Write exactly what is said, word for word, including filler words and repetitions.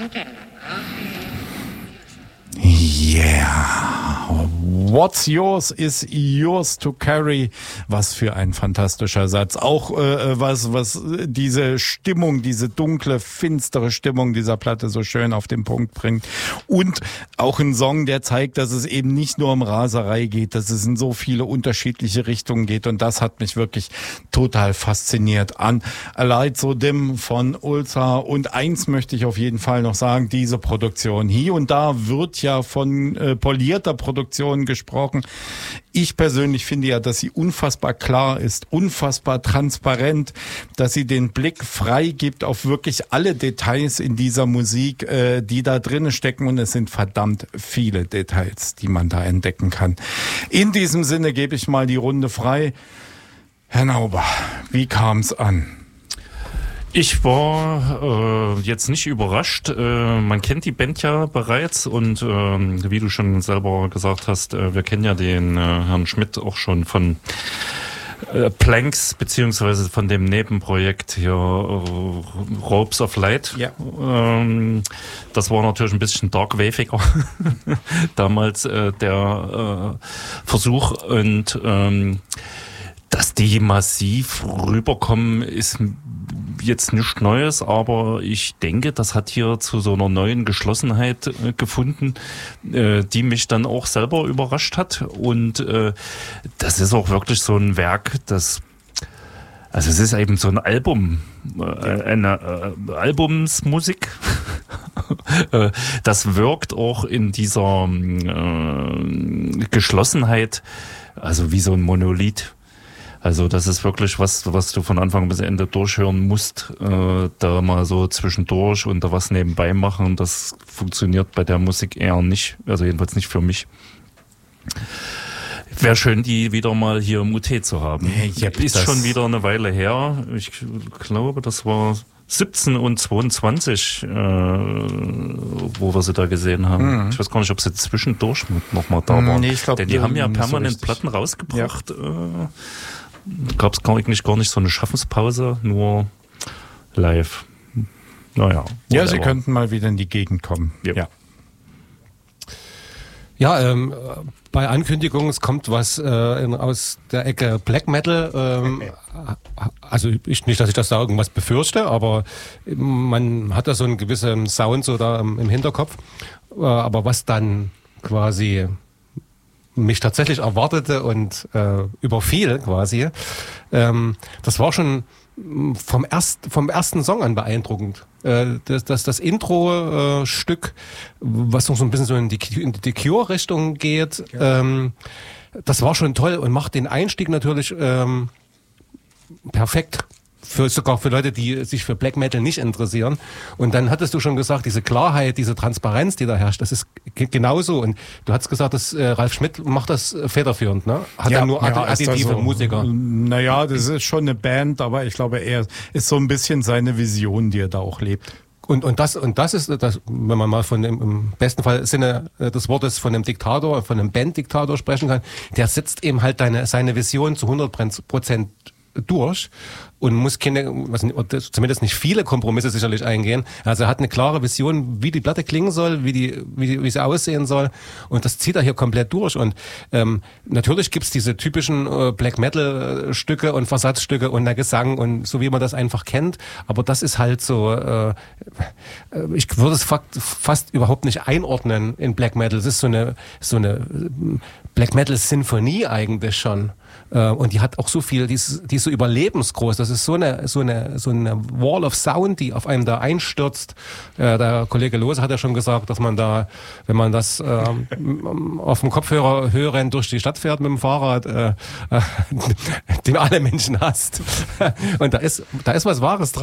Yeah, what's yours is yours to carry. Was für ein fantastischer Satz. Auch äh, was was diese Stimmung, diese dunkle, finstere Stimmung dieser Platte so schön auf den Punkt bringt. Und auch ein Song, der zeigt, dass es eben nicht nur um Raserei geht, dass es in so viele unterschiedliche Richtungen geht. Und das hat mich wirklich total fasziniert an A Light So Dim von Ulza. Und eins möchte ich auf jeden Fall noch sagen, diese Produktion. Hier und da wird ja von äh, polierter Produktion gesprochen. Ich persönlich finde ja, dass sie unfassbar klar ist, unfassbar transparent, dass sie den Blick frei gibt auf wirklich alle Details in dieser Musik, äh, die da drinnen stecken. Und es sind verdammt viele Details, die man da entdecken kann. In diesem Sinne gebe ich mal die Runde frei. Herr Nauber, wie kam es an? Ich war äh, jetzt nicht überrascht. Äh, man kennt die Band ja bereits und äh, wie du schon selber gesagt hast, äh, wir kennen ja den äh, Herrn Schmidt auch schon von äh, Planks beziehungsweise von dem Nebenprojekt hier äh, Ropes of Light. Ja. Ähm, das war natürlich ein bisschen darkwaviger damals äh, der äh, Versuch und ähm, dass die massiv rüberkommen, ist jetzt nichts Neues, aber ich denke, das hat hier zu so einer neuen Geschlossenheit äh, gefunden, äh, die mich dann auch selber überrascht hat. Und äh, das ist auch wirklich so ein Werk, das, also es ist eben so ein Album, äh, eine äh, Albumsmusik. Das wirkt auch in dieser äh, Geschlossenheit, also wie so ein Monolith. Also das ist wirklich was, was du von Anfang bis Ende durchhören musst, äh, da mal so zwischendurch und da was nebenbei machen. Das funktioniert bei der Musik eher nicht, also jedenfalls nicht für mich. Wäre schön, die wieder mal hier im U T zu haben. Ja, ist schon wieder eine Weile her. Ich glaube, das war siebzehn und zweiundzwanzig, äh, wo wir sie da gesehen haben. Mhm. Ich weiß gar nicht, ob sie zwischendurch noch mal da waren. Nee, ich glaub, Denn die haben ja permanent so Platten rausgebracht. Ja. Äh, gab es gar nicht, gar nicht so eine Schaffenspause, nur live. Naja. Ja, whatever. Sie könnten mal wieder in die Gegend kommen. Yep. Ja. Ja, ähm, bei Ankündigung, es kommt was äh, in, aus der Ecke Black Metal. Ähm, also ich, nicht, dass ich das da irgendwas befürchte, aber man hat da so einen gewissen Sound so da im, im Hinterkopf. Äh, aber was dann quasi mich tatsächlich erwartete und äh, überfiel quasi, ähm, das war schon vom, erst, vom ersten Song an beeindruckend. Äh, das, das, das Intro-Stück, äh, was noch so ein bisschen so in die, in die Cure-Richtung geht, ja. ähm, das war schon toll und macht den Einstieg natürlich ähm, perfekt. Für, sogar für Leute, die sich für Black Metal nicht interessieren. Und dann hattest du schon gesagt, diese Klarheit, diese Transparenz, die da herrscht, das ist g- genauso. Und du hast gesagt, dass äh, Ralf Schmidt macht das federführend, ne? Hat ja, er nur ja, additive so, Musiker? Naja, das ist schon eine Band, aber ich glaube, er ist so ein bisschen seine Vision, die er da auch lebt. Und, und das, und das ist, das, wenn man mal von dem, im besten Fall Sinne des Wortes von einem Diktator, von einem Banddiktator sprechen kann, der setzt eben halt deine, seine Vision zu hundert Prozent durch und muss keine, was, zumindest nicht viele Kompromisse sicherlich eingehen. Also er hat eine klare Vision, wie die Platte klingen soll, wie die, wie, die, wie sie aussehen soll, und das zieht er hier komplett durch. Und ähm, natürlich gibt's diese typischen äh, Black Metal Stücke und Versatzstücke und der Gesang und so, wie man das einfach kennt. Aber das ist halt so, äh, ich würde es fast, fast überhaupt nicht einordnen in Black Metal. Es ist so eine so eine Black Metal Sinfonie eigentlich schon. Und die hat auch so viel, die ist, die ist so überlebensgroß. Das ist so eine, so eine, so eine Wall of Sound, die auf einem da einstürzt. Äh, der Kollege Lohse hat ja schon gesagt, dass man da, wenn man das äh, auf dem Kopfhörer hörend durch die Stadt fährt mit dem Fahrrad, äh, äh, den alle Menschen hasst. Und da ist, da ist was Wahres dran.